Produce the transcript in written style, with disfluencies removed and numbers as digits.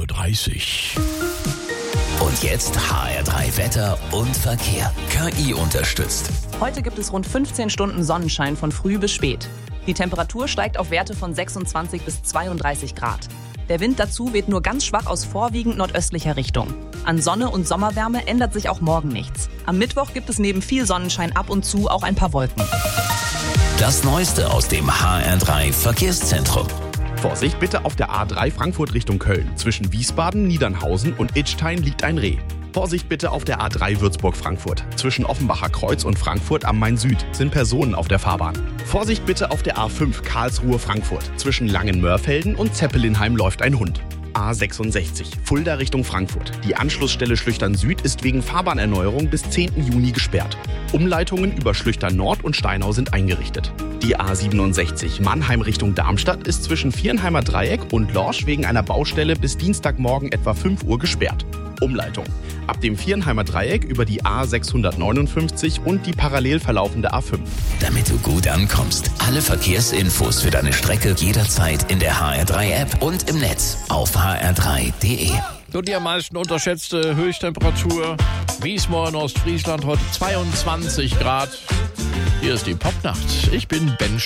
7:30 Uhr. Und jetzt HR3 Wetter und Verkehr. KI unterstützt. Heute gibt es rund 15 Stunden Sonnenschein von früh bis spät. Die Temperatur steigt auf Werte von 26 bis 32 Grad. Der Wind dazu weht nur ganz schwach aus vorwiegend nordöstlicher Richtung. An Sonne und Sommerwärme ändert sich auch morgen nichts. Am Mittwoch gibt es neben viel Sonnenschein ab und zu auch ein paar Wolken. Das Neueste aus dem HR3 Verkehrszentrum. Vorsicht bitte auf der A3 Frankfurt Richtung Köln. Zwischen Wiesbaden, Niedernhausen und Idstein liegt ein Reh. Vorsicht bitte auf der A3 Würzburg-Frankfurt. Zwischen Offenbacher Kreuz und Frankfurt am Main-Süd sind Personen auf der Fahrbahn. Vorsicht bitte auf der A5 Karlsruhe-Frankfurt. Zwischen Langenmörfelden und Zeppelinheim läuft ein Hund. A66 Fulda Richtung Frankfurt. Die Anschlussstelle Schlüchtern Süd ist wegen Fahrbahnerneuerung bis 10. Juni gesperrt. Umleitungen über Schlüchtern Nord und Steinau sind eingerichtet. Die A67 Mannheim Richtung Darmstadt ist zwischen Vierenheimer Dreieck und Lorsch wegen einer Baustelle bis Dienstagmorgen etwa 5 Uhr gesperrt. Umleitung. Ab dem Vierenheimer Dreieck über die A659 und die parallel verlaufende A5. Damit du gut ankommst. Alle Verkehrsinfos für deine Strecke jederzeit in der HR3-App und im Netz auf hr3.de. So, die am meisten unterschätzte Höchsttemperatur. Wiesmoor in Ostfriesland, heute 22 Grad. Hier ist die Popnacht. Ich bin Ben